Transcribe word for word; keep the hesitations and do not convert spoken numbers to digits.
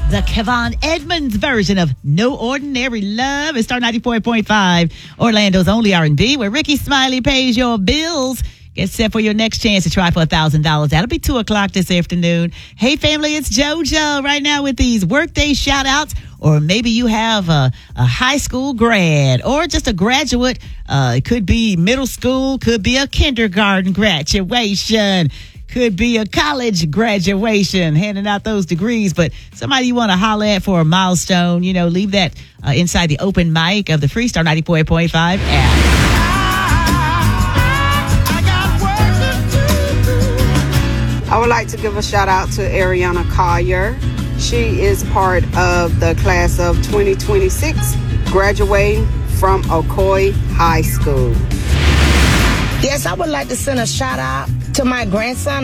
The Kevon Edmonds version of No Ordinary Love. It's Star ninety-four point five, Orlando's only R and B, where Ricky Smiley pays your bills. Get set for your next chance to try for one thousand dollars. That'll be two o'clock this afternoon. Hey, family, it's JoJo right now with these workday shout-outs. Or maybe you have a, a high school grad or just a graduate. Uh, it could be middle school, could be a kindergarten graduation. Could be a college graduation, handing out those degrees, but somebody you want to holler at for a milestone, you know, leave that uh, inside the open mic of the Freestar ninety-four point five app. I would like to give a shout out to Ariana Collier. She is part of the class of twenty twenty-six, graduating from Ocoee High School. Yes, I would like to send a shout out to my grandson.